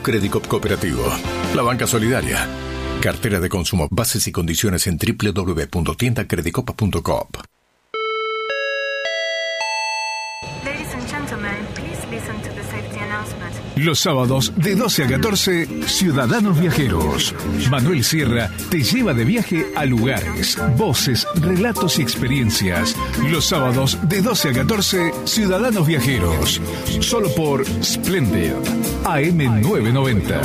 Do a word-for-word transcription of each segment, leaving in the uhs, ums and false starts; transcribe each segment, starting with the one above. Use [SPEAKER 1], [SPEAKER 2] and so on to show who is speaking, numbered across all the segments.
[SPEAKER 1] Credicop Cooperativo. La banca solidaria. Cartera de consumo. Bases y condiciones en doble u doble u doble u punto tienda credicop punto com.
[SPEAKER 2] Los sábados de doce a catorce, Ciudadanos Viajeros. Manuel Sierra te lleva de viaje a lugares, voces, relatos y experiencias. Los sábados de doce a catorce, Ciudadanos Viajeros. Solo por Splendid, A M novecientos noventa.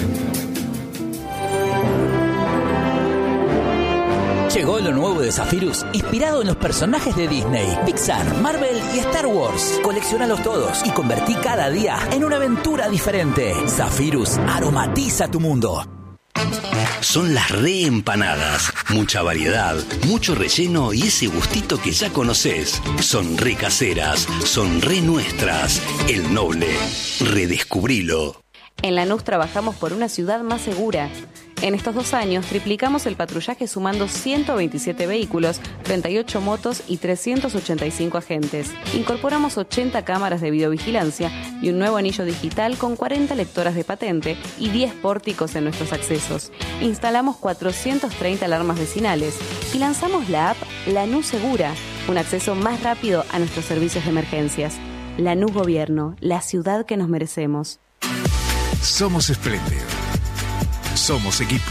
[SPEAKER 3] Llegó lo nuevo de Zephyrus, inspirado en los personajes de Disney, Pixar, Marvel y Star Wars. Colecciónalos todos y convertí cada día en una aventura diferente. Zephyrus aromatiza tu mundo.
[SPEAKER 4] Son las reempanadas. Mucha variedad, mucho relleno y ese gustito que ya conoces. Son re caseras, son re nuestras. El Noble, redescubrilo.
[SPEAKER 5] En Lanús trabajamos por una ciudad más segura. En estos dos años triplicamos el patrullaje sumando ciento veintisiete vehículos, treinta y ocho motos y trescientos ochenta y cinco agentes. Incorporamos ochenta cámaras de videovigilancia y un nuevo anillo digital con cuarenta lectoras de patente y diez pórticos en nuestros accesos. Instalamos cuatrocientas treinta alarmas vecinales y lanzamos la app Lanús Segura, un acceso más rápido a nuestros servicios de emergencias. Lanús Gobierno, la ciudad que nos merecemos.
[SPEAKER 2] Somos Splendid. Somos equipo.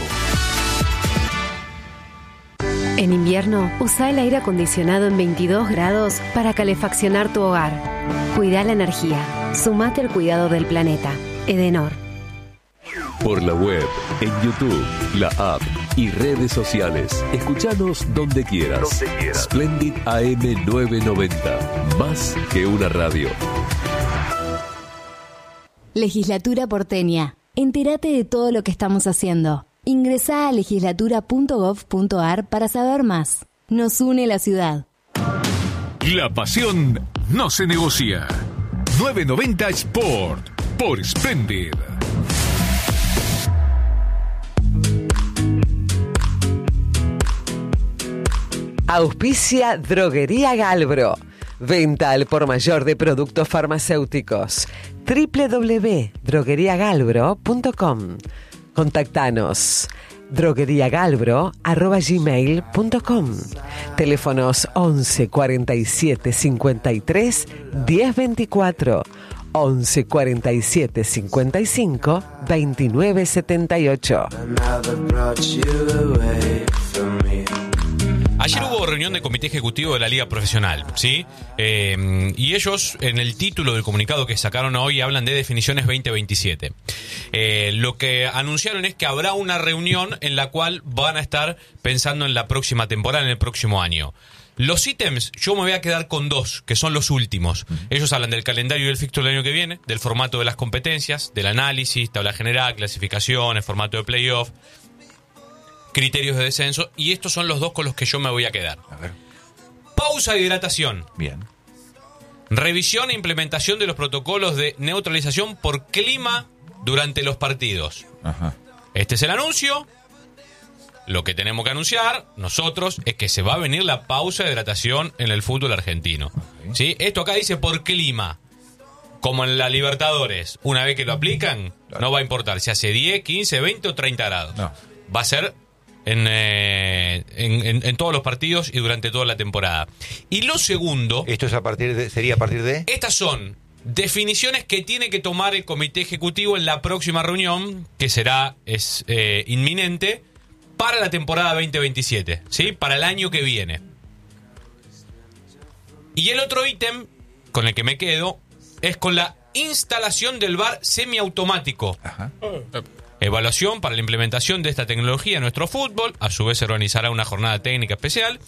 [SPEAKER 6] En invierno, usa el aire acondicionado en veintidós grados para calefaccionar tu hogar. Cuida la energía. Sumate al cuidado del planeta. Edenor.
[SPEAKER 7] Por la web, en YouTube, la app y redes sociales. Escuchanos donde quieras. Donde quieras. Splendid A M novecientos noventa. Más que una radio.
[SPEAKER 8] Legislatura porteña. Entérate de todo lo que estamos haciendo. Ingresá a legislatura punto gov punto ar para saber más. Nos une la ciudad.
[SPEAKER 2] La pasión no se negocia. novecientos noventa Sport por Splendid.
[SPEAKER 9] Auspicia Droguería Galbro. Venta al por mayor de productos farmacéuticos. doble u doble u doble u punto droguería galbro punto com. Contactanos. drogueriagalbro arroba gmail punto com. Teléfonos once cuarenta y siete cincuenta y tres diez veinticuatro, once cuarenta y siete cincuenta y cinco veintinueve setenta y ocho.
[SPEAKER 10] Ayer hubo reunión del Comité Ejecutivo de la Liga Profesional, ¿sí? Eh, y ellos, en el título del comunicado que sacaron hoy, hablan de definiciones veinte veintisiete. Eh, lo que anunciaron es que habrá una reunión en la cual van a estar pensando en la próxima temporada, en el próximo año. Los ítems, yo me voy a quedar con dos, que son los últimos. Ellos hablan del calendario y del fixture del año que viene, del formato de las competencias, del análisis, tabla general, clasificaciones, formato de playoff, criterios de descenso, y estos son los dos con los que yo me voy a quedar.
[SPEAKER 11] A ver.
[SPEAKER 10] Pausa de hidratación.
[SPEAKER 11] Bien.
[SPEAKER 10] Revisión e implementación de los protocolos de neutralización por clima durante los partidos.
[SPEAKER 11] Ajá.
[SPEAKER 10] Este es el anuncio. Lo que tenemos que anunciar nosotros es que se va a venir la pausa de hidratación en el fútbol argentino. Okay. ¿Sí? Esto acá dice por clima. Como en la Libertadores. Una vez que lo aplican, claro, no va a importar si hace diez, quince, veinte o treinta grados.
[SPEAKER 11] No.
[SPEAKER 10] Va a ser En, eh, en, en, en todos los partidos y durante toda la temporada. Y lo segundo...
[SPEAKER 11] ¿Esto es a partir de, sería a partir de...?
[SPEAKER 10] Estas son definiciones que tiene que tomar el Comité Ejecutivo en la próxima reunión, que será es eh, inminente, para la temporada veinte veintisiete, ¿sí? Para el año que viene. Y el otro ítem con el que me quedo es con la instalación del V A R semiautomático.
[SPEAKER 11] Ajá.
[SPEAKER 10] Evaluación para la implementación de esta tecnología en nuestro fútbol. A su vez se organizará una jornada técnica especial.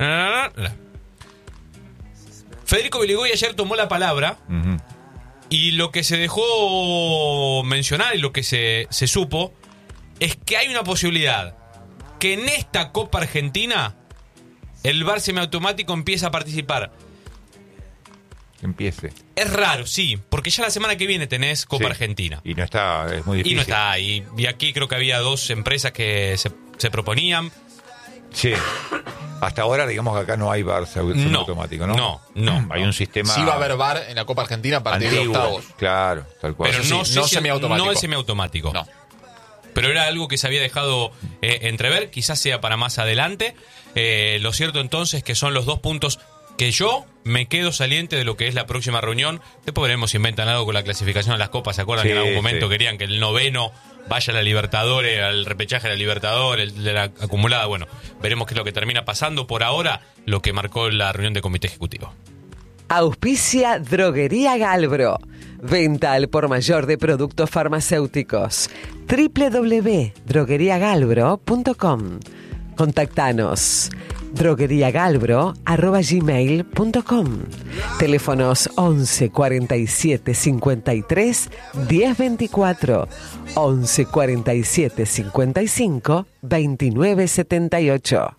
[SPEAKER 10] Federico Beligoy ayer tomó la palabra. Uh-huh. Y lo que se dejó mencionar y lo que se, se supo es que hay una posibilidad que en esta Copa Argentina el V A R semiautomático empiece a participar.
[SPEAKER 11] Empiece.
[SPEAKER 10] Es raro, sí, porque ya la semana que viene tenés Copa
[SPEAKER 11] Sí.
[SPEAKER 10] Argentina.
[SPEAKER 11] Y no está, es muy difícil.
[SPEAKER 10] Y no está, y, y aquí creo que había dos empresas que se, se proponían.
[SPEAKER 11] Sí. Hasta ahora, digamos que acá no hay V A R semiautomático, ¿no?
[SPEAKER 10] No, no.
[SPEAKER 11] Hay un sistema...
[SPEAKER 12] Sí va a haber V A R en la Copa Argentina a partir
[SPEAKER 11] antiguo,
[SPEAKER 12] de octavos.
[SPEAKER 11] Claro, tal cual.
[SPEAKER 10] Pero no,
[SPEAKER 12] sí,
[SPEAKER 10] sé
[SPEAKER 12] no
[SPEAKER 10] si-
[SPEAKER 12] semiautomático.
[SPEAKER 10] No es semiautomático.
[SPEAKER 12] No.
[SPEAKER 10] Pero era algo que se había dejado eh, entrever, quizás sea para más adelante. Eh, lo cierto entonces que son los dos puntos que yo me quedo saliente de lo que es la próxima reunión. Después veremos si inventan algo con la clasificación a las copas. ¿Se acuerdan
[SPEAKER 11] Sí,
[SPEAKER 10] que en algún momento
[SPEAKER 11] sí.
[SPEAKER 10] querían que el noveno vaya a la Libertadores, al repechaje de la Libertadores, el de la acumulada? Bueno, veremos qué es lo que termina pasando. Por ahora, lo que marcó la reunión de comité ejecutivo.
[SPEAKER 9] Auspicia Droguería Galbro. Venta al por mayor de productos farmacéuticos. doble u doble u doble u punto droguería galbro punto com. Contactanos. drogueriagalbro arroba gmail punto com. Teléfonos once cuarenta y siete cincuenta y tres diez veinticuatro. once cuarenta y siete cincuenta y cinco veintinueve setenta y ocho.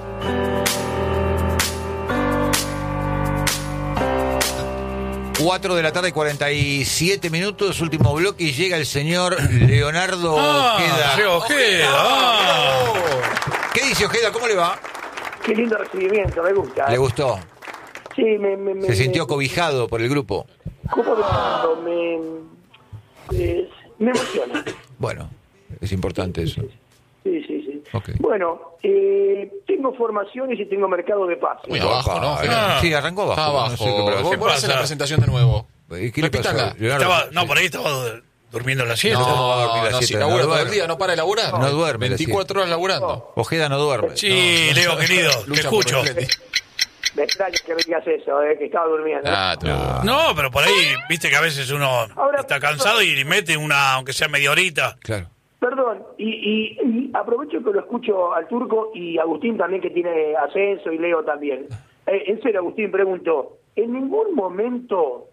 [SPEAKER 11] cuatro de la tarde, cuarenta y siete minutos, último bloque, y llega el señor Leonardo
[SPEAKER 13] Ah,
[SPEAKER 11] Ojeda.
[SPEAKER 13] llegó Ojeda, ah.
[SPEAKER 11] ¿Qué dice Ojeda? ¿Cómo le va?
[SPEAKER 14] Qué lindo recibimiento, me gusta.
[SPEAKER 11] ¿Le gustó?
[SPEAKER 14] Sí, me... me, me
[SPEAKER 11] ¿Se sintió
[SPEAKER 14] me-
[SPEAKER 11] cobijado por el grupo?
[SPEAKER 14] ¿Cómo decirlo? Me, eh, me emociona.
[SPEAKER 11] Bueno, es importante eso.
[SPEAKER 14] Sí, sí, sí.
[SPEAKER 11] Ok.
[SPEAKER 14] Bueno, eh, tengo formaciones y tengo mercado de pases.
[SPEAKER 12] Muy abajo, ¿no?
[SPEAKER 11] Ah, sí, arrancó abajo.
[SPEAKER 12] Está abajo.
[SPEAKER 11] No sé qué- pero
[SPEAKER 12] Vos
[SPEAKER 11] ¿qué
[SPEAKER 12] vos hacés
[SPEAKER 11] pasa?
[SPEAKER 12] la presentación de nuevo.
[SPEAKER 11] ¿Y qué le pasó?
[SPEAKER 12] Repítala.
[SPEAKER 11] Leonardo?
[SPEAKER 13] Estaba, no, por ahí estaba durmiendo la siesta.
[SPEAKER 11] No, ¿cómo va a dormir a las
[SPEAKER 12] no,
[SPEAKER 11] siete?
[SPEAKER 12] si labura
[SPEAKER 11] No
[SPEAKER 12] todo el
[SPEAKER 11] duerme.
[SPEAKER 12] día, no para de laburar.
[SPEAKER 11] No duerme a las
[SPEAKER 12] veinticuatro horas laburando.
[SPEAKER 11] Ojeda no duerme.
[SPEAKER 13] Sí, Leo, querido, te
[SPEAKER 12] Lucha por
[SPEAKER 13] escucho.
[SPEAKER 12] el Atleti.
[SPEAKER 14] Me extraña que me digas eso, eh, que estaba durmiendo.
[SPEAKER 12] Ah, tú.
[SPEAKER 13] No, pero por ahí, viste que a veces uno
[SPEAKER 14] Ahora-
[SPEAKER 13] está cansado y mete una, aunque sea media horita.
[SPEAKER 11] Claro.
[SPEAKER 14] Perdón, y, y- y aprovecho que lo escucho al Turco y Agustín también, que tiene ascenso, y Leo también. Eh, en serio, Agustín, pregunto, ¿en ningún momento,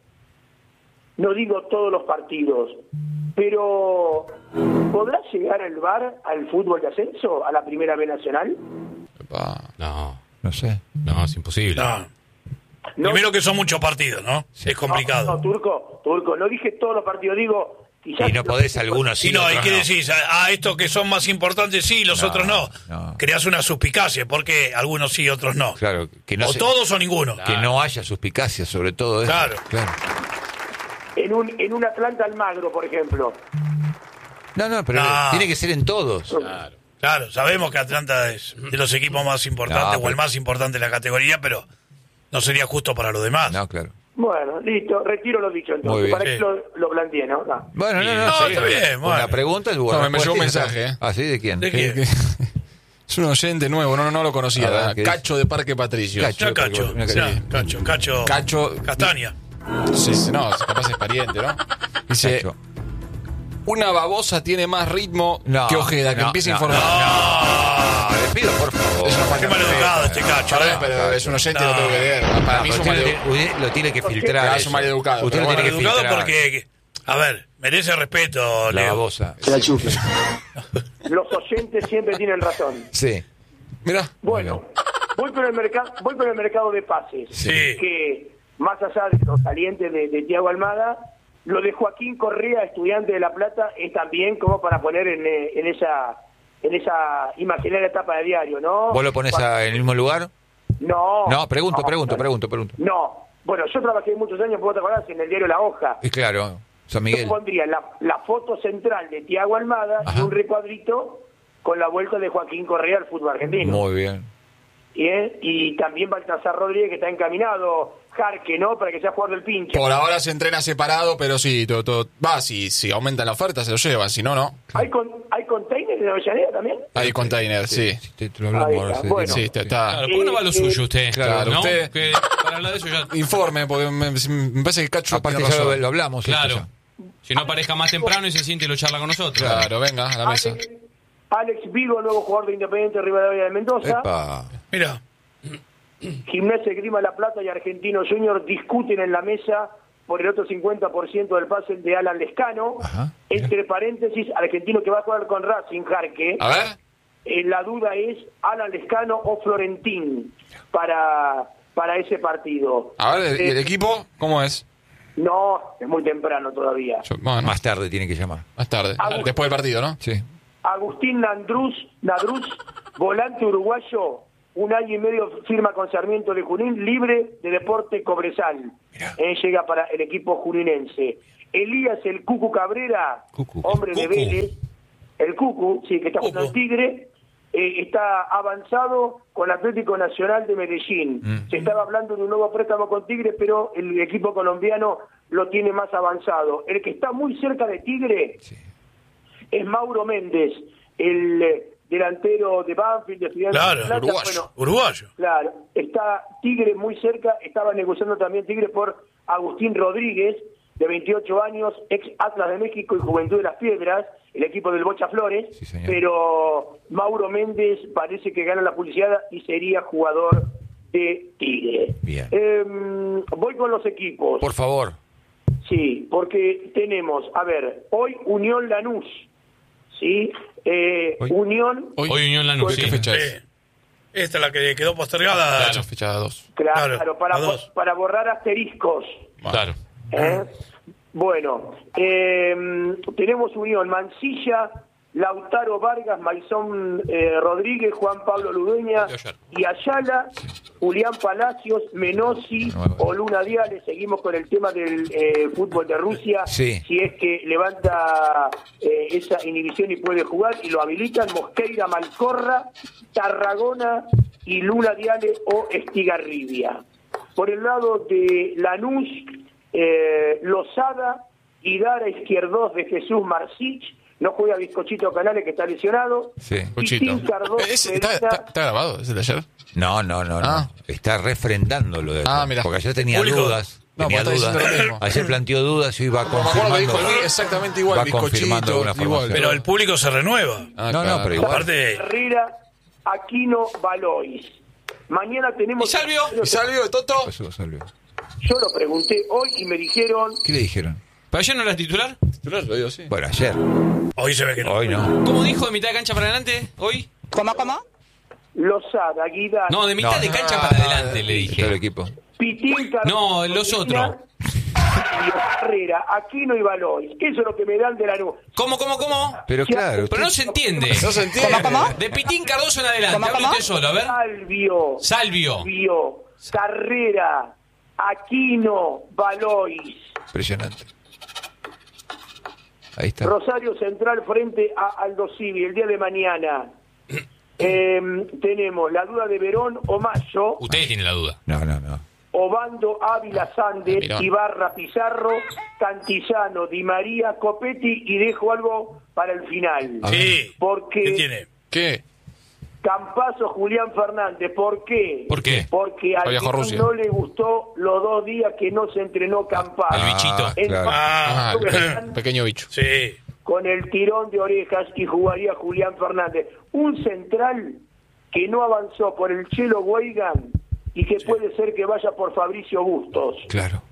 [SPEAKER 14] no digo todos los partidos, pero ¿podrá llegar el V A R al fútbol de ascenso, a la Primera B Nacional?
[SPEAKER 12] Epa.
[SPEAKER 10] No,
[SPEAKER 11] No sé.
[SPEAKER 10] no, es imposible.
[SPEAKER 13] No.
[SPEAKER 14] No.
[SPEAKER 13] Primero que son muchos partidos, ¿no? Es complicado.
[SPEAKER 14] No, no, Turco, Turco, no dije todos los partidos, digo... quizás
[SPEAKER 11] Y no podés algunos sí,
[SPEAKER 13] Y no, ¿y
[SPEAKER 11] otros
[SPEAKER 13] qué
[SPEAKER 11] no.
[SPEAKER 13] decís? Ah, estos que son más importantes sí, los
[SPEAKER 11] No,
[SPEAKER 13] otros no.
[SPEAKER 11] no.
[SPEAKER 13] Creás una suspicacia, porque algunos sí, otros no.
[SPEAKER 11] Claro, que no
[SPEAKER 13] o
[SPEAKER 11] se-
[SPEAKER 13] todos o ninguno.
[SPEAKER 11] Que no haya suspicacia sobre todo eso.
[SPEAKER 13] Claro.
[SPEAKER 11] Claro.
[SPEAKER 14] En un, en un Atlanta Almagro, por ejemplo.
[SPEAKER 11] No, no, pero
[SPEAKER 13] No.
[SPEAKER 11] tiene que ser en todos.
[SPEAKER 13] Claro. Claro, sabemos que Atlanta es de los equipos más importantes
[SPEAKER 11] No,
[SPEAKER 13] o
[SPEAKER 11] pero-
[SPEAKER 13] el más importante de la categoría, pero no sería justo para los demás.
[SPEAKER 11] No, claro.
[SPEAKER 14] Bueno, listo, retiro lo dicho entonces.
[SPEAKER 11] Muy bien.
[SPEAKER 14] Para
[SPEAKER 13] Sí.
[SPEAKER 14] que lo, lo planteé, ¿no? No.
[SPEAKER 11] Bueno, no, no,
[SPEAKER 13] No,
[SPEAKER 11] sí.
[SPEAKER 13] está bien, bueno.
[SPEAKER 11] Una pregunta es buena.
[SPEAKER 12] No, me llegó un
[SPEAKER 11] respuesta.
[SPEAKER 12] mensaje, ¿eh?
[SPEAKER 11] ¿Ah, sí? ¿De quién?
[SPEAKER 13] ¿De
[SPEAKER 12] Que-
[SPEAKER 13] quién?
[SPEAKER 12] que- Es un oyente nuevo, no, no lo conocía.
[SPEAKER 11] A ver,
[SPEAKER 12] ¿verdad?
[SPEAKER 11] ¿qué
[SPEAKER 12] Cacho de Parque Patricios.
[SPEAKER 11] Cacho.
[SPEAKER 13] Ya, Cacho,
[SPEAKER 11] Una
[SPEAKER 13] ya,
[SPEAKER 11] cacho.
[SPEAKER 13] Cacho, Cacho,
[SPEAKER 12] Cacho.
[SPEAKER 13] Castaña.
[SPEAKER 12] Sí, sí, no, capaz es pariente, ¿no? Dice,
[SPEAKER 11] Cacho.
[SPEAKER 12] una babosa tiene más ritmo
[SPEAKER 11] No,
[SPEAKER 12] que Ojeda, que
[SPEAKER 11] no,
[SPEAKER 12] empiece a
[SPEAKER 11] no,
[SPEAKER 12] informar.
[SPEAKER 11] Ah, le pido, por favor.
[SPEAKER 12] Es una falta
[SPEAKER 13] Qué mal
[SPEAKER 12] de
[SPEAKER 13] educado
[SPEAKER 12] respeto.
[SPEAKER 13] este Cacho.
[SPEAKER 12] Perdón,
[SPEAKER 13] ¿eh?
[SPEAKER 12] pero es un oyente y lo tengo que leer. Para
[SPEAKER 11] No,
[SPEAKER 12] mí
[SPEAKER 11] pero
[SPEAKER 12] es un
[SPEAKER 11] usted
[SPEAKER 12] mal
[SPEAKER 11] lo tiene- usted lo tiene que filtrar.
[SPEAKER 12] Claro, es
[SPEAKER 11] eso.
[SPEAKER 12] un maleducado,
[SPEAKER 11] Usted
[SPEAKER 12] pero
[SPEAKER 11] lo
[SPEAKER 12] bueno,
[SPEAKER 11] tiene que
[SPEAKER 13] Educado
[SPEAKER 11] filtrar.
[SPEAKER 13] porque, a ver, merece respeto,
[SPEAKER 11] La
[SPEAKER 13] Leo.
[SPEAKER 11] babosa.
[SPEAKER 14] Los oyentes siempre tienen razón.
[SPEAKER 11] Sí.
[SPEAKER 12] Mira.
[SPEAKER 14] Bueno, voy por el mercado, voy por el mercado de pases.
[SPEAKER 13] Sí.
[SPEAKER 14] Que más allá de los salientes de, de Tiago Almada, lo de Joaquín Correa, estudiante de La Plata, es también como para poner en, eh, en esa en esa imaginaria etapa de diario, ¿no?
[SPEAKER 11] ¿Vos lo pones a- en el mismo lugar?
[SPEAKER 14] No.
[SPEAKER 11] No, pregunto,
[SPEAKER 14] No,
[SPEAKER 11] pregunto,
[SPEAKER 14] no.
[SPEAKER 11] pregunto, pregunto.
[SPEAKER 14] No. Bueno, yo trabajé muchos años, ¿vos te acordás? En el diario La Hoja.
[SPEAKER 11] Y claro, San
[SPEAKER 14] Yo
[SPEAKER 11] Miguel.
[SPEAKER 14] pondría la, la foto central de Tiago Almada
[SPEAKER 11] Ajá.
[SPEAKER 14] y un recuadrito con la vuelta de Joaquín Correa al fútbol argentino.
[SPEAKER 11] Muy bien.
[SPEAKER 14] Bien, y también Baltasar Rodríguez, que está encaminado, Jarque, ¿no? Para que sea jugador del pinche.
[SPEAKER 12] Por ahora se entrena separado, pero sí, todo, todo, va, si, si aumenta la oferta se lo lleva, si no, no.
[SPEAKER 14] ¿Hay, con, ¿Hay containers en Avellaneda también?
[SPEAKER 12] Hay container, sí.
[SPEAKER 11] Te, te lo hablamos
[SPEAKER 14] Ahí
[SPEAKER 11] ahora.
[SPEAKER 14] está,
[SPEAKER 11] sí.
[SPEAKER 14] bueno.
[SPEAKER 12] Sí, está. está.
[SPEAKER 10] Claro, ¿por qué no va a lo
[SPEAKER 14] Eh,
[SPEAKER 10] suyo usted?
[SPEAKER 12] Claro,
[SPEAKER 10] ¿no?
[SPEAKER 12] usted-
[SPEAKER 10] Que para hablar de eso ya...
[SPEAKER 12] Informe, porque me, me parece que Cacho
[SPEAKER 11] Aparte
[SPEAKER 12] tiene
[SPEAKER 11] ya lo,
[SPEAKER 12] razón.
[SPEAKER 11] lo hablamos. esto
[SPEAKER 10] Claro.
[SPEAKER 11] ya.
[SPEAKER 10] Si no aparezca más temprano y se siente y lo charla con nosotros.
[SPEAKER 12] Claro, venga, a la mesa.
[SPEAKER 14] Alex, Alex Vigo, nuevo jugador de Independiente Rivadavia de Mendoza.
[SPEAKER 11] Epa.
[SPEAKER 13] Mira,
[SPEAKER 14] Gimnasia Grima La Plata y Argentino Junior discuten en la mesa por el otro cincuenta por ciento del pase de Alan Lescano.
[SPEAKER 11] Ajá,
[SPEAKER 14] Entre paréntesis, Argentino que va a jugar con Racing, Jarque.
[SPEAKER 12] A ver.
[SPEAKER 14] Eh, la duda es Alan Lescano o Florentín para, para ese partido.
[SPEAKER 12] A ver, ¿y el
[SPEAKER 14] Eh,
[SPEAKER 12] equipo cómo es?
[SPEAKER 14] No, es muy temprano todavía.
[SPEAKER 12] Yo- bueno,
[SPEAKER 11] Más tarde tiene que llamar.
[SPEAKER 12] más tarde,
[SPEAKER 14] Ah,
[SPEAKER 12] después del partido, ¿no?
[SPEAKER 11] Sí.
[SPEAKER 14] Agustín Nadruz, Nadruz, volante uruguayo, un año y medio firma con Sarmiento de Junín, libre de Deporte Cobresal. Eh, llega para el equipo juninense. Elías el Cucu Cabrera, Cucu. hombre de Vélez, el Cucu, sí, que está jugando el Tigre, eh, está avanzado con Atlético Nacional de Medellín. Mm. Se estaba hablando de un nuevo préstamo con Tigre, pero el equipo colombiano lo tiene más avanzado. El que está muy cerca de Tigre sí. es Mauro Méndez, el eh, delantero de Banfield, de Estudiantes
[SPEAKER 13] claro,
[SPEAKER 14] de Plata.
[SPEAKER 13] uruguayo,
[SPEAKER 14] bueno,
[SPEAKER 13] uruguayo.
[SPEAKER 14] Claro, está Tigre muy cerca, estaba negociando también Tigre por Agustín Rodríguez, de veintiocho años, ex Atlas de México y Juventud de las Piedras, el equipo del Bocha Flores, sí, pero Mauro Méndez parece que gana la publicidad y sería jugador de Tigre.
[SPEAKER 11] Bien.
[SPEAKER 14] Eh, voy con los equipos.
[SPEAKER 11] Por favor.
[SPEAKER 14] Sí, porque tenemos, a ver, hoy Unión Lanús, ¿sí? Eh,
[SPEAKER 10] ¿Hoy?
[SPEAKER 14] Unión...
[SPEAKER 10] Hoy, hoy Unión Lanús,
[SPEAKER 12] ¿Qué
[SPEAKER 10] sí.
[SPEAKER 12] fecha es?
[SPEAKER 13] Eh, esta es la que quedó postergada.
[SPEAKER 12] Claro, fecha dos.
[SPEAKER 14] Claro,
[SPEAKER 13] Claro,
[SPEAKER 14] para,
[SPEAKER 13] la dos.
[SPEAKER 14] para borrar asteriscos.
[SPEAKER 10] Claro.
[SPEAKER 14] ¿Eh? Bueno, eh, tenemos Unión, Mansilla, Lautaro Vargas, Maizón eh, Rodríguez, Juan Pablo Ludueña y Ayala, Julián Palacios, Menossi o Luna Diales. Seguimos con el tema del eh, fútbol de Rusia.
[SPEAKER 11] Sí.
[SPEAKER 14] Si es que levanta eh, esa inhibición y puede jugar y lo habilitan, Mosqueira, Malcorra, Tarragona y Luna Diales o Estigarribia. Por el lado de Lanús, eh, Lozada y Dara Izquierdos de Jesús Marcich. No juega Bizcochito Canales, que está lesionado.
[SPEAKER 11] Sí.
[SPEAKER 12] Cuchito. ¿Está, está, ¿Está grabado? ¿Es el de ayer?
[SPEAKER 11] No, no, no,
[SPEAKER 12] Ah.
[SPEAKER 11] no. Está refrendando lo de
[SPEAKER 12] Ah,
[SPEAKER 11] ayer.
[SPEAKER 12] mira.
[SPEAKER 11] Porque ayer tenía
[SPEAKER 12] Público.
[SPEAKER 11] dudas.
[SPEAKER 12] No,
[SPEAKER 11] tenía
[SPEAKER 12] porque está
[SPEAKER 11] dudas.
[SPEAKER 12] diciendo lo mismo.
[SPEAKER 11] Ayer planteó dudas y iba
[SPEAKER 12] No, me acuerdo que
[SPEAKER 11] confirmando.
[SPEAKER 12] dijo exactamente igual,
[SPEAKER 11] va
[SPEAKER 12] bizcochito,
[SPEAKER 11] confirmando alguna
[SPEAKER 12] igual.
[SPEAKER 11] formación.
[SPEAKER 13] Pero el público se renueva.
[SPEAKER 12] Ah,
[SPEAKER 11] No, no,
[SPEAKER 12] claro.
[SPEAKER 11] pero igual.
[SPEAKER 13] Aparte,
[SPEAKER 14] Herrera, Aquino, Valois. Mañana tenemos...
[SPEAKER 10] ¿Y Salvio?
[SPEAKER 12] ¿Y Salvio de Toto?
[SPEAKER 11] Eso salió.
[SPEAKER 14] Yo lo pregunté hoy y me dijeron...
[SPEAKER 11] ¿Qué le dijeron?
[SPEAKER 10] ¿Pero ayer no era titular?
[SPEAKER 12] Titular, lo digo, sí.
[SPEAKER 11] Bueno, ayer.
[SPEAKER 13] hoy se ve que no.
[SPEAKER 11] Hoy no.
[SPEAKER 10] ¿Cómo dijo de mitad de cancha para adelante? ¿Hoy?
[SPEAKER 15] ¿Cómo, cómo?
[SPEAKER 14] Lozada, Guida,
[SPEAKER 10] No, de mitad
[SPEAKER 11] No,
[SPEAKER 10] de
[SPEAKER 11] no,
[SPEAKER 10] cancha
[SPEAKER 12] no,
[SPEAKER 10] para
[SPEAKER 12] no,
[SPEAKER 10] adelante,
[SPEAKER 12] no,
[SPEAKER 10] le
[SPEAKER 11] Todo el
[SPEAKER 10] dije.
[SPEAKER 11] equipo.
[SPEAKER 14] Pitín, Carlos,
[SPEAKER 10] No, los otros.
[SPEAKER 14] Herrera, Aquino y Valois. Eso es lo que me dan de la luz.
[SPEAKER 10] ¿Cómo, cómo, cómo?
[SPEAKER 11] Pero claro.
[SPEAKER 10] Pero no se entiende.
[SPEAKER 12] No se entiende.
[SPEAKER 15] ¿Cómo, cómo?
[SPEAKER 10] De Pitín Cardoso en adelante.
[SPEAKER 15] ¿Cómo,
[SPEAKER 10] Hable
[SPEAKER 15] cómo?
[SPEAKER 10] usted solo, a ver.
[SPEAKER 14] Salvio,
[SPEAKER 10] Salvio.
[SPEAKER 14] Salvio, Carrera, Aquino, Valois.
[SPEAKER 11] Impresionante. Ahí está.
[SPEAKER 14] Rosario Central frente a Aldo Civi el día de mañana. Eh, tenemos la duda de Verón o Mayo,
[SPEAKER 10] Usted tiene la duda.
[SPEAKER 11] No, no, no.
[SPEAKER 14] Obando, Ávila, Sandes,
[SPEAKER 12] Mirá.
[SPEAKER 14] Ibarra, Pizarro, Cantillano, Di María, Copetti, y dejo algo para el final.
[SPEAKER 13] Sí.
[SPEAKER 14] Porque
[SPEAKER 13] ¿Qué tiene?
[SPEAKER 12] ¿Qué?
[SPEAKER 14] Campazo, Julián Fernández, ¿por qué?
[SPEAKER 10] ¿Por qué?
[SPEAKER 14] Porque a
[SPEAKER 12] viajó a Rusia.
[SPEAKER 14] no le gustó los dos días que no se entrenó Campazo.
[SPEAKER 10] El bichito.
[SPEAKER 11] Ah,
[SPEAKER 14] En-
[SPEAKER 11] claro.
[SPEAKER 13] Ah,
[SPEAKER 12] Ah, el pequeño bicho.
[SPEAKER 13] sí.
[SPEAKER 14] con el tirón de orejas y jugaría Julián Fernández. Un central que no avanzó por el Chelo Weigan y que puede ser que vaya por Fabricio Bustos.
[SPEAKER 11] Claro.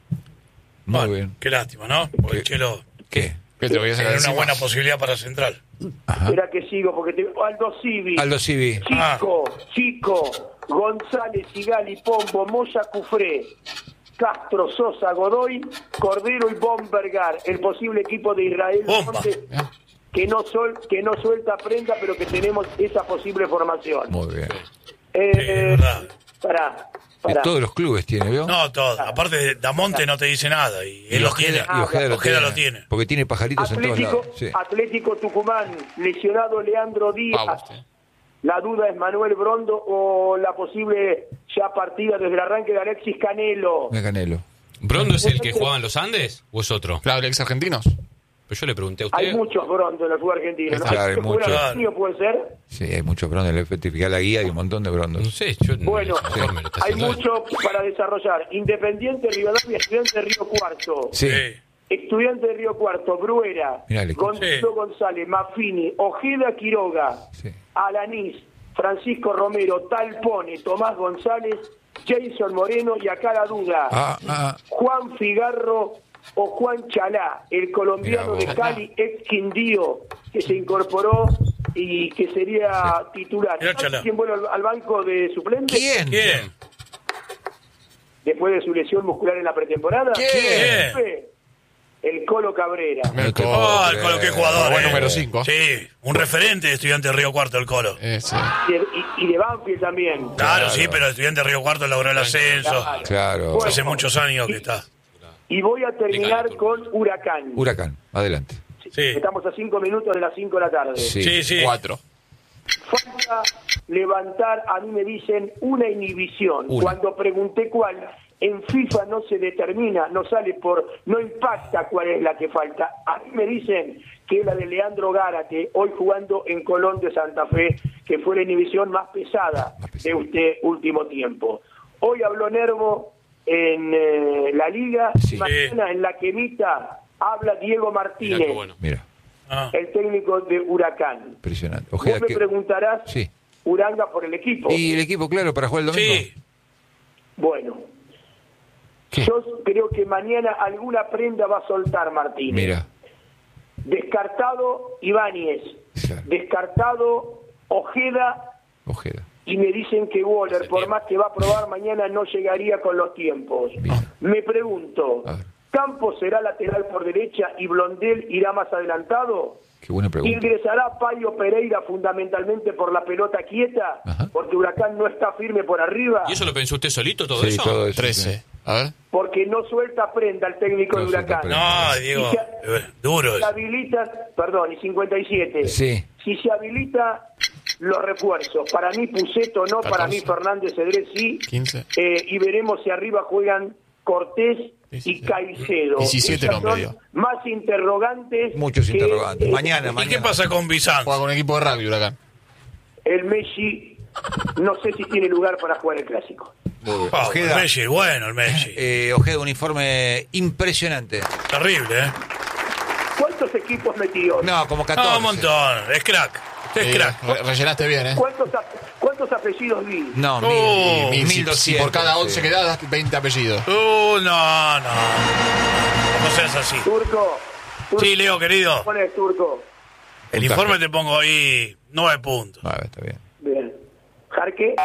[SPEAKER 11] Muy
[SPEAKER 13] Bueno,
[SPEAKER 11] bien.
[SPEAKER 13] qué lástima, ¿no? Porque el Chelo
[SPEAKER 11] ¿Qué?
[SPEAKER 12] ¿Qué te voy a sacar
[SPEAKER 13] era una
[SPEAKER 12] encima?
[SPEAKER 13] buena posibilidad para Central.
[SPEAKER 11] Ajá.
[SPEAKER 14] Espera que sigo, porque te... Aldo Civi,
[SPEAKER 11] Aldo Civi.
[SPEAKER 14] Chico, Chico, González, Sigali, Pombo, Moya, Cufré, Castro, Sosa, Godoy, Cordero y Bombergar, el posible equipo de Israel
[SPEAKER 13] Bomba.
[SPEAKER 14] Monte, que no sol, que no suelta prenda, pero que tenemos esa posible formación.
[SPEAKER 11] Muy bien.
[SPEAKER 14] Eh,
[SPEAKER 13] Sí, es verdad.
[SPEAKER 14] Pará,
[SPEAKER 11] De
[SPEAKER 14] pará.
[SPEAKER 11] todos los clubes tiene, ¿veo?
[SPEAKER 13] No, todo. Aparte, Damonte no te dice nada y él lo tiene.
[SPEAKER 11] Y Ojeda lo,
[SPEAKER 13] Ojeda
[SPEAKER 11] tiene,
[SPEAKER 13] lo tiene.
[SPEAKER 11] Porque tiene pajaritos en
[SPEAKER 14] Atlético,
[SPEAKER 11] todos lados. Sí.
[SPEAKER 14] Atlético Tucumán, lesionado Leandro Díaz.
[SPEAKER 12] Pavos, sí.
[SPEAKER 14] La duda es Manuel Brondo o la posible ya partida desde el arranque de Alexis Canelo.
[SPEAKER 11] Me Canelo.
[SPEAKER 10] ¿Brondo es el que jugaba en los Andes o es otro?
[SPEAKER 12] Claro, ex argentinos.
[SPEAKER 10] Pero yo le pregunté a
[SPEAKER 14] Hay
[SPEAKER 10] usted.
[SPEAKER 14] muchos Brondo en el fútbol argentino. ¿No?
[SPEAKER 11] Claro, hay
[SPEAKER 14] ¿El fútbol
[SPEAKER 11] muchos.
[SPEAKER 14] argentino puede ser?
[SPEAKER 11] Sí, hay muchos brondos. Le certifica la guía y un montón de brondos.
[SPEAKER 10] No sé, yo no-
[SPEAKER 14] Bueno,
[SPEAKER 10] el señor me lo está
[SPEAKER 14] hay
[SPEAKER 10] haciendo él.
[SPEAKER 14] mucho para desarrollar. Independiente, Rivadavia, Estudiante de Río Cuarto.
[SPEAKER 11] Sí.
[SPEAKER 13] Sí.
[SPEAKER 14] Estudiante de Río Cuarto, Bruera,
[SPEAKER 11] Mirá el equipo.
[SPEAKER 14] Gonzalo
[SPEAKER 13] Sí.
[SPEAKER 14] González, Maffini, Ojeda Quiroga,
[SPEAKER 11] Sí.
[SPEAKER 14] Alanís, Francisco Romero, Talpone, Tomás González, Jason Moreno y acá la duda,
[SPEAKER 11] Ah, ah.
[SPEAKER 14] Juan Figarro o Juan Chalá, el colombiano
[SPEAKER 11] Mirá
[SPEAKER 14] de
[SPEAKER 11] vos.
[SPEAKER 14] Cali, ex Quindío, que se incorporó y que sería titular.
[SPEAKER 13] Mirá
[SPEAKER 14] ¿Sabes
[SPEAKER 13] Chalá.
[SPEAKER 14] quién vuelve al, al banco de suplentes?
[SPEAKER 11] ¿Quién?
[SPEAKER 13] ¿Quién?
[SPEAKER 14] Después de su lesión muscular en la pretemporada.
[SPEAKER 13] ¿Quién?
[SPEAKER 14] Fue el Colo Cabrera.
[SPEAKER 12] El Colo,
[SPEAKER 13] Oh, el Colo, qué jugador.
[SPEAKER 12] Buen
[SPEAKER 13] eh.
[SPEAKER 12] número cinco.
[SPEAKER 13] Sí, un referente de Estudiante de Río Cuarto, el Colo.
[SPEAKER 12] Eh, sí.
[SPEAKER 14] Y, de- y- y de Banfield también.
[SPEAKER 13] Claro,
[SPEAKER 11] Claro.
[SPEAKER 13] sí, pero Estudiante de Río Cuarto logró el ascenso.
[SPEAKER 11] Claro.
[SPEAKER 14] Bueno.
[SPEAKER 13] Hace muchos años que está.
[SPEAKER 14] Y voy a terminar con Huracán.
[SPEAKER 11] Huracán, adelante.
[SPEAKER 13] Sí,
[SPEAKER 14] Estamos a cinco minutos de las cinco de la tarde.
[SPEAKER 11] Sí.
[SPEAKER 13] sí, sí.
[SPEAKER 12] Cuatro.
[SPEAKER 14] Falta levantar, a mí me dicen, una inhibición.
[SPEAKER 11] Una.
[SPEAKER 14] Cuando pregunté cuál, en FIFA no se determina, no sale por, no impacta cuál es la que falta. A mí me dicen que es la de Leandro Gárate, hoy jugando en Colón de Santa Fe, que fue la inhibición más pesada de este último tiempo. Hoy habló Nervo en eh, la Liga,
[SPEAKER 11] Sí.
[SPEAKER 14] mañana en la Quemita habla Diego
[SPEAKER 10] Mirá
[SPEAKER 14] Martínez,
[SPEAKER 10] qué bueno.
[SPEAKER 11] Mira,
[SPEAKER 13] Ah.
[SPEAKER 14] el técnico de Huracán.
[SPEAKER 11] impresionante.
[SPEAKER 14] Vos
[SPEAKER 11] Ojeda,
[SPEAKER 14] me
[SPEAKER 11] que-
[SPEAKER 14] preguntarás,
[SPEAKER 11] Sí.
[SPEAKER 14] Uranga por el equipo.
[SPEAKER 11] ¿Y el equipo, claro, para jugar el domingo?
[SPEAKER 13] Sí,
[SPEAKER 14] Bueno,
[SPEAKER 11] ¿Qué?
[SPEAKER 14] yo creo que mañana alguna prenda va a soltar Martínez.
[SPEAKER 11] Mira,
[SPEAKER 14] Descartado Ibáñez,
[SPEAKER 11] Claro.
[SPEAKER 14] descartado Ojeda,
[SPEAKER 11] Ojeda.
[SPEAKER 14] y me dicen que Waller, por más que va a probar mañana, no llegaría con los tiempos.
[SPEAKER 11] Bien.
[SPEAKER 14] Me pregunto,
[SPEAKER 11] A ver.
[SPEAKER 14] ¿Campos será lateral por derecha y Blondel irá más adelantado?
[SPEAKER 11] Qué buena pregunta.
[SPEAKER 14] ¿Ingresará Payo Pereira fundamentalmente por la pelota quieta?
[SPEAKER 11] Ajá.
[SPEAKER 14] Porque Huracán no está firme por arriba.
[SPEAKER 10] ¿Y eso lo pensó usted solito, todo
[SPEAKER 11] Sí,
[SPEAKER 10] eso?
[SPEAKER 11] todo eso.
[SPEAKER 12] Trece. A ver.
[SPEAKER 14] Porque no suelta prenda el técnico
[SPEAKER 11] No
[SPEAKER 14] de
[SPEAKER 11] suelta
[SPEAKER 14] Huracán.
[SPEAKER 11] prenda.
[SPEAKER 13] no, Diego,
[SPEAKER 14] Y se-
[SPEAKER 13] eh, duro
[SPEAKER 14] Se
[SPEAKER 13] eso.
[SPEAKER 14] habilita, perdón, y cincuenta y siete.
[SPEAKER 11] Sí.
[SPEAKER 14] Si se habilita los refuerzos, para mí Puceto no, para mí
[SPEAKER 12] catorce.
[SPEAKER 14] Fernández Cedrés sí,
[SPEAKER 12] quince.
[SPEAKER 14] eh, y veremos si arriba juegan Cortés y
[SPEAKER 12] diecisiete.
[SPEAKER 14] Caicedo.
[SPEAKER 12] diecisiete
[SPEAKER 14] Esas
[SPEAKER 12] nombres,
[SPEAKER 14] son
[SPEAKER 12] dio.
[SPEAKER 14] más interrogantes.
[SPEAKER 11] Muchos
[SPEAKER 14] que,
[SPEAKER 11] interrogantes.
[SPEAKER 14] eh,
[SPEAKER 11] Mañana,
[SPEAKER 13] ¿Y
[SPEAKER 11] mañana.
[SPEAKER 13] qué pasa con Bizancio?
[SPEAKER 12] Juega con un equipo de rugby, Huracán.
[SPEAKER 14] El Messi, no sé si tiene lugar para jugar el Clásico.
[SPEAKER 13] Ah,
[SPEAKER 11] Ojeda.
[SPEAKER 13] el Messi, bueno, el Messi.
[SPEAKER 11] Eh, Ojeda, un informe impresionante.
[SPEAKER 13] Terrible, ¿eh?
[SPEAKER 14] ¿Cuántos equipos metió?
[SPEAKER 11] No, como catorce.
[SPEAKER 13] No, un montón. Es crack. Usted es
[SPEAKER 12] Eh,
[SPEAKER 13] crack.
[SPEAKER 12] re- rellenaste bien, ¿eh?
[SPEAKER 14] ¿Cuántos, ap- cuántos apellidos vi?
[SPEAKER 11] No, mil,
[SPEAKER 13] Oh,
[SPEAKER 12] Mil, si-
[SPEAKER 11] mil
[SPEAKER 12] si
[SPEAKER 11] doscientos.
[SPEAKER 12] por cada once
[SPEAKER 11] sí.
[SPEAKER 12] que das, das veinte apellidos.
[SPEAKER 13] Uh, no, no. No seas así.
[SPEAKER 14] Turco. Turco.
[SPEAKER 13] Sí, Leo, querido.
[SPEAKER 14] Pones Turco.
[SPEAKER 13] El
[SPEAKER 11] Puntaje.
[SPEAKER 13] informe te pongo ahí nueve puntos.
[SPEAKER 11] Ah, está bien.
[SPEAKER 14] Bien. Jarque.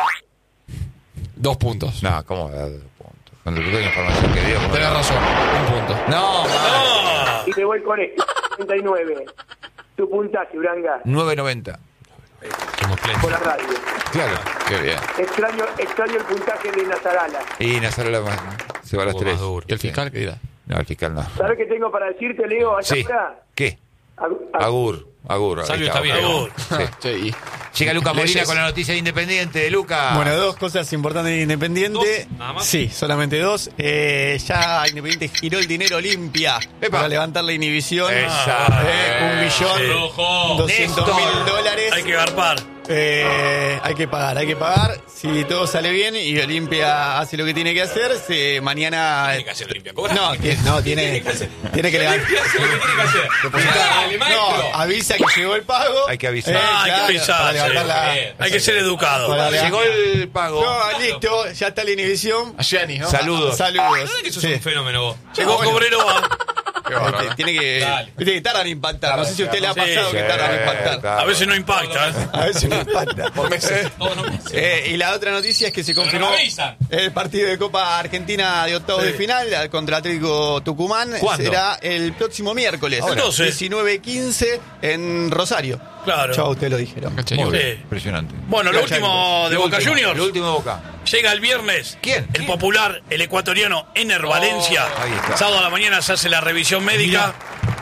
[SPEAKER 12] Dos puntos.
[SPEAKER 11] No, ¿cómo va a dar dos puntos? Cuando tú tengas información que dio.
[SPEAKER 12] Tenés razón. Un punto.
[SPEAKER 11] No,
[SPEAKER 13] ¡Ah!
[SPEAKER 14] Y te voy con este. treinta y nueve. Tu puntaje, Uranga,
[SPEAKER 11] nueve noventa.
[SPEAKER 14] por la radio.
[SPEAKER 11] Claro, qué bien.
[SPEAKER 14] Extraño, extraño el puntaje de Nazarala.
[SPEAKER 11] Y Nazarola más, se va a las
[SPEAKER 10] Hubo
[SPEAKER 11] tres.
[SPEAKER 10] más duro.
[SPEAKER 12] ¿Y el fiscal qué dirá?
[SPEAKER 11] No, el fiscal no.
[SPEAKER 14] ¿Sabes qué tengo para decirte, Leo? A esta
[SPEAKER 11] Sí.
[SPEAKER 14] hora?
[SPEAKER 11] ¿Qué?
[SPEAKER 14] Agu- agu-
[SPEAKER 11] Agur, Agur. ahí
[SPEAKER 10] Salvio está bien.
[SPEAKER 13] Agur.
[SPEAKER 11] Sí.
[SPEAKER 12] Che, y-
[SPEAKER 11] Llega Luca Molina
[SPEAKER 12] Leyes.
[SPEAKER 11] con la noticia de Independiente. Luca.
[SPEAKER 15] Bueno, dos cosas importantes de Independiente.
[SPEAKER 10] ¿Dos? ¿Nada más?
[SPEAKER 15] Sí, solamente dos. Eh, ya Independiente giró el dinero limpia
[SPEAKER 11] Epa.
[SPEAKER 15] para levantar la inhibición.
[SPEAKER 11] Esa.
[SPEAKER 15] Eh, un
[SPEAKER 13] Sí.
[SPEAKER 15] millón
[SPEAKER 10] Rojo.
[SPEAKER 15] doscientos mil
[SPEAKER 11] Néstor.
[SPEAKER 15] dólares.
[SPEAKER 13] Hay que garpar.
[SPEAKER 15] Eh, hay que pagar, hay que pagar. Si todo sale bien y Olimpia hace lo que tiene que hacer, se, mañana.
[SPEAKER 10] Tiene que hacer Olimpia, cobra.
[SPEAKER 15] No, tiene, no, tiene,
[SPEAKER 10] Tiene que hacer.
[SPEAKER 15] tiene que levantar.
[SPEAKER 10] Olimpia hace lo que tiene que hacer. Dale, maestro.
[SPEAKER 15] No, avisa que llegó el pago.
[SPEAKER 11] Hay que avisar.
[SPEAKER 15] Eh,
[SPEAKER 13] Ah, hay que
[SPEAKER 15] claro,
[SPEAKER 13] avisar,
[SPEAKER 15] para
[SPEAKER 13] sí.
[SPEAKER 15] levantar la-
[SPEAKER 10] Bien.
[SPEAKER 13] Hay que ser educado.
[SPEAKER 15] para levantar-
[SPEAKER 11] Llegó el pago.
[SPEAKER 15] No, listo, ya está la inhibición.
[SPEAKER 12] A Gianni, ¿no?
[SPEAKER 11] Saludos.
[SPEAKER 15] Saludos.
[SPEAKER 10] ¿Sabes que sos
[SPEAKER 15] Sí.
[SPEAKER 10] un fenómeno vos?
[SPEAKER 13] Llegó
[SPEAKER 15] bueno.
[SPEAKER 13] Cobreloa.
[SPEAKER 12] Qué bárbaro.
[SPEAKER 15] Este, tiene que,
[SPEAKER 10] Dale.
[SPEAKER 15] viste que tardan en impactar. No sé si a usted le ha
[SPEAKER 13] Sí,
[SPEAKER 15] pasado
[SPEAKER 13] sí.
[SPEAKER 15] que tardan en impactar.
[SPEAKER 13] A veces no impacta. ¿eh?
[SPEAKER 15] A veces no impacta.
[SPEAKER 12] Por meses.
[SPEAKER 10] Todos no meses.
[SPEAKER 15] Eh, y la otra noticia es que se confirmó
[SPEAKER 10] no avisan.
[SPEAKER 15] el partido de Copa Argentina de octavos
[SPEAKER 13] Sí.
[SPEAKER 15] de final contra Atlético Tucumán.
[SPEAKER 11] ¿Cuándo?
[SPEAKER 15] Será el próximo miércoles,
[SPEAKER 13] Ahora. doce.
[SPEAKER 15] diecinueve quince en Rosario.
[SPEAKER 13] Claro.
[SPEAKER 15] Ya usted lo dijeron.
[SPEAKER 12] Caché,
[SPEAKER 11] Muy
[SPEAKER 12] Niurka.
[SPEAKER 11] bien,
[SPEAKER 13] Sí.
[SPEAKER 11] impresionante.
[SPEAKER 13] Bueno, lo
[SPEAKER 15] Ya, ya,
[SPEAKER 13] último de
[SPEAKER 11] Lo
[SPEAKER 13] Boca
[SPEAKER 11] último,
[SPEAKER 13] Juniors.
[SPEAKER 11] Lo último de Boca.
[SPEAKER 13] Llega el viernes.
[SPEAKER 11] ¿Quién?
[SPEAKER 13] El
[SPEAKER 11] ¿Quién?
[SPEAKER 13] popular, el ecuatoriano Ener Valencia.
[SPEAKER 11] ahí está.
[SPEAKER 13] Sábado a la mañana se hace la revisión médica.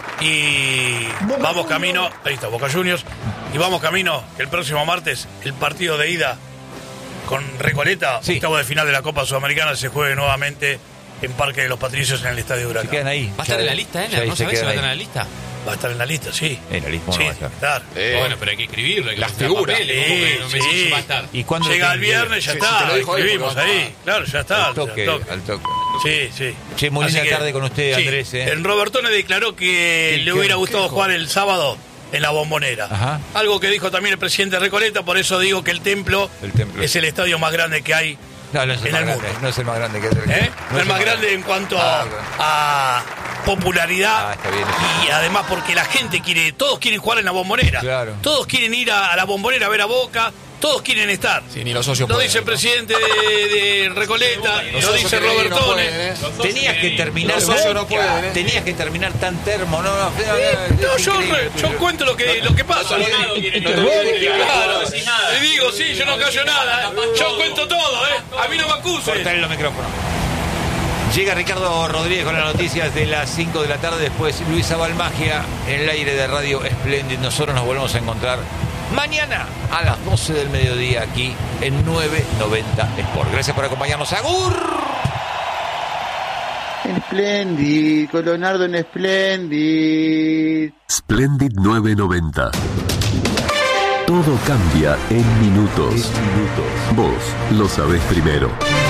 [SPEAKER 13] Y vamos camino. Ahí está, Boca Juniors. Y vamos camino que el próximo martes el partido de ida con Recoleta,
[SPEAKER 11] Sí.
[SPEAKER 13] octavo de final de la Copa Sudamericana, se juegue nuevamente en Parque de los Patricios en el Estadio
[SPEAKER 11] Se
[SPEAKER 13] Huracán.
[SPEAKER 11] quedan ahí.
[SPEAKER 10] ¿Va a estar en la lista,
[SPEAKER 11] Ya
[SPEAKER 10] Ener?
[SPEAKER 11] ahí
[SPEAKER 10] ¿No
[SPEAKER 11] se
[SPEAKER 10] sabés si va a
[SPEAKER 11] quedan
[SPEAKER 10] estar en
[SPEAKER 11] ahí.
[SPEAKER 10] la lista?
[SPEAKER 13] Va a estar en la lista, sí.
[SPEAKER 11] En la lista
[SPEAKER 13] Sí,
[SPEAKER 11] no va a estar.
[SPEAKER 13] estar.
[SPEAKER 12] Eh,
[SPEAKER 10] Bueno, pero hay que escribirlo. Hay que
[SPEAKER 12] Las
[SPEAKER 10] mostrar
[SPEAKER 12] figuras.
[SPEAKER 10] papeles, ¿cómo que no me decís
[SPEAKER 13] Sí,
[SPEAKER 10] si va a estar?
[SPEAKER 11] ¿Y cuándo
[SPEAKER 13] Llega
[SPEAKER 11] lo
[SPEAKER 13] el
[SPEAKER 11] tienen que-
[SPEAKER 13] viernes, ya
[SPEAKER 12] Sí, sí,
[SPEAKER 13] está.
[SPEAKER 12] te lo
[SPEAKER 13] Lo
[SPEAKER 12] dijo ahí,
[SPEAKER 13] escribimos
[SPEAKER 12] porque
[SPEAKER 13] ahí. Claro, ya está.
[SPEAKER 11] Al toque,
[SPEAKER 13] al toque.
[SPEAKER 11] al toque.
[SPEAKER 13] Sí, sí.
[SPEAKER 11] Che, muy linda
[SPEAKER 13] Así que-
[SPEAKER 11] tarde con usted,
[SPEAKER 13] sí.
[SPEAKER 11] Andrés, ¿eh?
[SPEAKER 13] En Robertone declaró que
[SPEAKER 11] ¿Qué-
[SPEAKER 13] le
[SPEAKER 11] qué-
[SPEAKER 13] hubiera
[SPEAKER 11] qué
[SPEAKER 13] gustado
[SPEAKER 11] dijo?
[SPEAKER 13] jugar el sábado en la Bombonera.
[SPEAKER 11] Ajá.
[SPEAKER 13] Algo que dijo también el presidente Recoleta, por eso digo que el Templo,
[SPEAKER 11] El Templo.
[SPEAKER 13] es el estadio más grande que hay.
[SPEAKER 11] No, no es el
[SPEAKER 13] En
[SPEAKER 11] más
[SPEAKER 13] el
[SPEAKER 11] grande.
[SPEAKER 13] mundo.
[SPEAKER 11] No es el más grande que es el,
[SPEAKER 13] ¿eh?
[SPEAKER 11] no
[SPEAKER 13] el más grande en cuanto
[SPEAKER 11] Ah,
[SPEAKER 13] a popularidad
[SPEAKER 11] Ah, está bien.
[SPEAKER 13] y además porque la gente quiere, todos quieren jugar en la Bombonera.
[SPEAKER 11] Claro.
[SPEAKER 13] Todos quieren ir a, a la Bombonera a ver a Boca, Todos quieren estar.
[SPEAKER 12] Sí, ni los socios
[SPEAKER 13] Lo
[SPEAKER 12] pueden,
[SPEAKER 13] dice el
[SPEAKER 12] ¿no?
[SPEAKER 13] presidente de, de Recoleta,
[SPEAKER 12] Los
[SPEAKER 13] lo
[SPEAKER 12] socios
[SPEAKER 13] dice
[SPEAKER 12] que no
[SPEAKER 13] Robertone.
[SPEAKER 12] pueden, ¿eh?
[SPEAKER 11] Tenías que terminar
[SPEAKER 12] Los socios no pueden, ¿eh?
[SPEAKER 11] Tenías que terminar tan termo, no, no,
[SPEAKER 13] No, yo, re- yo cuento lo que, lo que pasa. Claro. Y digo, sí, yo no callo nada. Yo cuento todo, ¿eh? A mí no me acusen.
[SPEAKER 11] Cortale los micrófonos. Llega Ricardo Rodríguez con las noticias de las cinco de la tarde. Después Luisa Balmagia en el aire de Radio Splendid. Nosotros nos volvemos a encontrar mañana a las doce del mediodía aquí en nueve noventa Sport. Gracias por acompañarnos. ¡Agur!
[SPEAKER 16] Splendid, con Leonardo en Splendid.
[SPEAKER 7] Splendid nueve noventa. Todo cambia en minutos. Vos lo sabés primero.